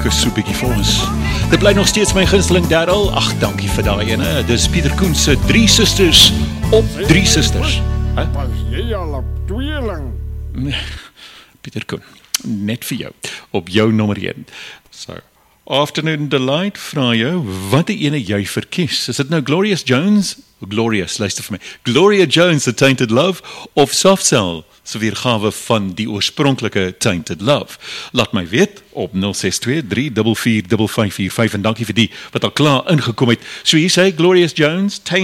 is so bietjie vir ons. Dit bly nog steeds my gunsteling Darryl. Ag, dankie vir daai ene. Dis Pieter Koen se 3 Susters op 3 Susters. Was jy al op tweeling? Pieter Koen, net vir jou, op jou nommer 1. So, Afternoon Delight, vra jou, wat die ene jy verkies? Is dit nou Glorious Jones? Glorious, luister vir my. Gloria Jones, The Tainted Love, of Soft Cell, se weergawe van die oorspronklike Tainted Love. Laat my weet op 062-344-5545 en dankie vir die wat al klaar ingekom het. So hier sê Glorious Jones,